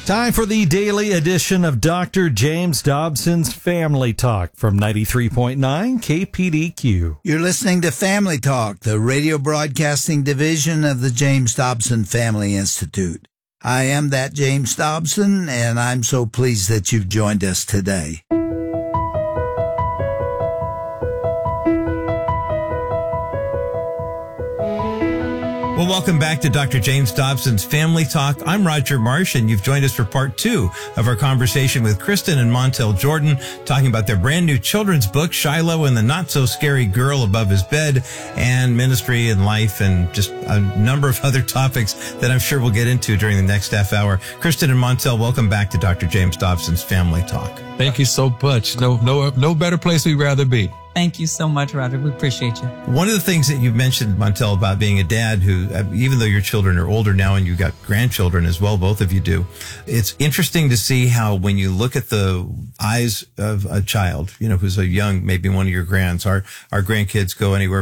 Time for the daily edition of Dr. James Dobson's Family Talk from 93.9 KPDQ. You're listening to Family Talk, the radio broadcasting division of the James Dobson Family Institute. I am that James Dobson, and I'm so pleased that you've joined us today. Well, welcome back to Dr. James Dobson's Family Talk. I'm Roger Marsh, and you've joined us for part 2 of our conversation with Kristen and Montel Jordan, talking about their brand new children's book, Shiloh and the Not-So-Scary Girl Above His Bed, and ministry and life, and just a number of other topics that I'm sure we'll get into during the next half hour. Kristen and Montel, welcome back to Dr. James Dobson's Family Talk. Thank you so much. No better place we'd rather be. Thank you so much, Roger. We appreciate you. One of the things that you mentioned, Montel, about being a dad who, even though your children are older now and you've got grandchildren as well, both of you do, it's interesting to see how when you look at the eyes of a child, who's a young, maybe one of your grands, our grandkids go anywhere